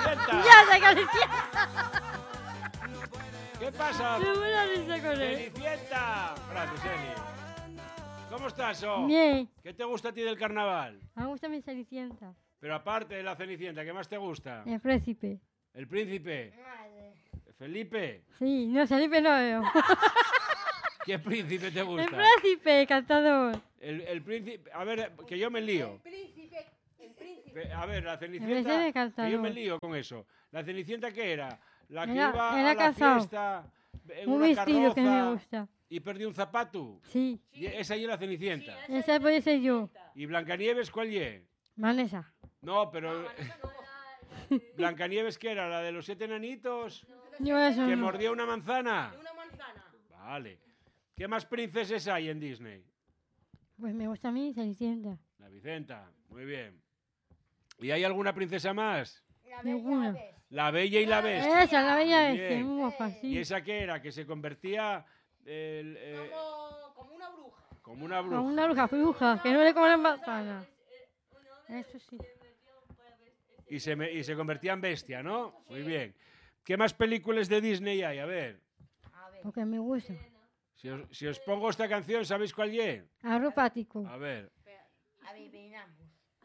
¡Cenicienta! ¡Ya, la Cenicienta! ¿Qué pasa? ¡Qué buena risa con él! ¡Cenicienta! Gracias, Eli. ¿Cómo estás, oh? Bien. ¿Qué te gusta a ti del carnaval? Me gusta mi Cenicienta. Pero aparte de la Cenicienta, ¿qué más te gusta? El príncipe. ¿El príncipe? ¿Felipe? Sí, no, Felipe no veo. ¿Qué príncipe te El gusta? príncipe, cantador. El príncipe... A ver, que yo me lío. El príncipe. A ver, la príncipe Cenicienta... Que cantador. yo me lío con eso. ¿La Cenicienta qué era? La que Era- iba era a la casado. fiesta en Un una vestido que me carroza gusta. y perdió un zapato. Sí, Y esa y la Cenicienta. esa puede ser yo. ¿Y Blancanieves cuál ye? Vanessa. No, pero... ¿Blancanieves qué era? ¿La de los 7 enanitos? Yo eso ¿Que no. mordía una manzana? Una manzana. Vale. ¿Qué más princesas hay en Disney? Pues me gusta a mí Cenicienta. La Vicenta. Muy bien. ¿Y hay alguna princesa más? Ninguna. La Bella y la Bestia. Esa, la bella Muy este, bien. muy guapa, ¿Y sí. esa qué era? Que se convertía Como una bruja. como una Como bruja. una bruja, que no le coman manzana. Eso sí. Y se convertía en bestia, ¿no? Muy bien. ¿Qué más películas de Disney hay? A ver. Porque me gusta. Si os pongo esta canción, ¿sabéis cuál es? Arropático. A ver. Adivinamos.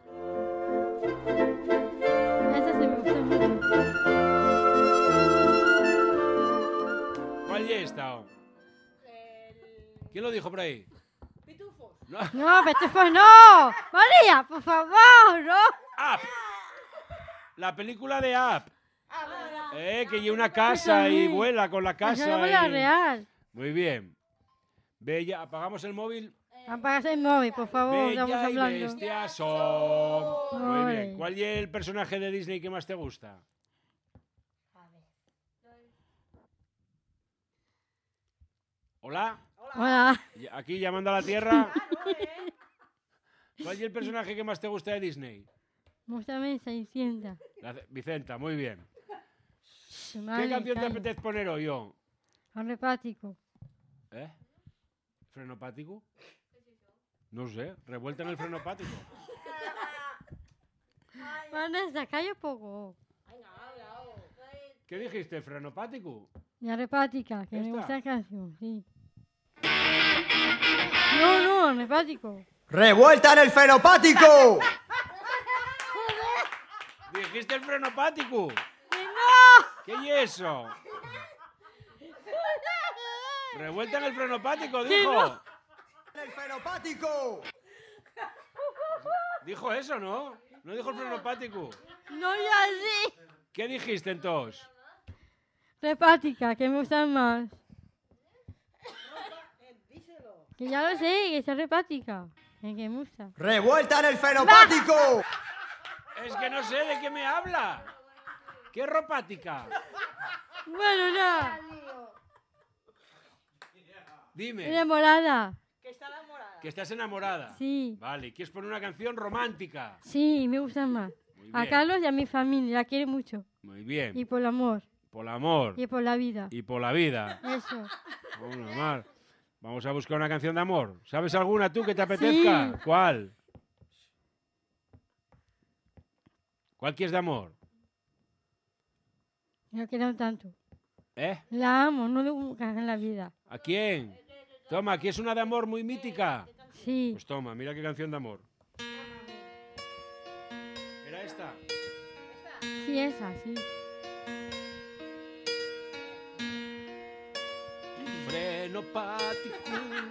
Esa se me gusta mucho. ¿Cuál es esta? Oh? El... ¿Quién lo dijo por ahí? Pitufos. No. No, Petufos, no. María, por favor, no. Up. La película de Up. Ah, Que lleva una casa y vuela con la Esa casa. no me la y- real. Muy bien. Bella, apagamos el móvil. Apagas el móvil, por favor, estamos Bella y hablando. bestia son. Muy bien. Ole. ¿Cuál es el personaje de Disney que más te gusta? ¿Hola? Hola. Aquí llamando a la Tierra. ¿Cuál es el personaje que más te gusta de Disney? Me gusta a mí Cenicienta. Vicenta, muy bien. ¿Qué Vale, canción te calla. apetece poner hoy, yo? Arropático. ¿Eh? ¿Frenopático? No sé, revuelta en el frenopático. Vanessa, calla un poco. ¿Qué dijiste? ¿Frenopático? Y arropática, que me ¿Esta? gusta la canción, sí. No, arropático. ¡Revuelta en el fenopático! ¿Dijiste el frenopático? ¡Que no! ¿Qué es eso? Revuelta en el frenopático, dijo. ¡En el fenopático! Dijo eso, ¿no? No dijo el frenopático. No, ya sí. ¿Qué dijiste entonces? Repática, que me gustan más. Que ya lo sé, que es repática. Que me gusta. ¡Revuelta en el fenopático! Es que no sé de qué me habla. ¿Qué ropática? Bueno, ya. Dime. Enamorada. Que está enamorada. Que estás enamorada. Sí. Vale, ¿quieres poner una canción romántica? Sí, me gustan más. Muy A bien. Carlos y a mi familia, la quiero mucho. Muy bien. Y por el amor. Por el amor. Y por la vida. Y por la vida. Eso. Bueno, Mar, vamos a buscar una canción de amor. ¿Sabes alguna tú que te apetezca? Sí. ¿Cuál? ¿Cuál quieres de amor? Yo quiero tanto. ¿Eh? La amo, no le nunca en la vida. ¿A quién? Toma, aquí es una de amor muy mítica. Sí. Pues toma, mira qué canción de amor. ¿Era esta? Sí, esa, sí. Frenopático.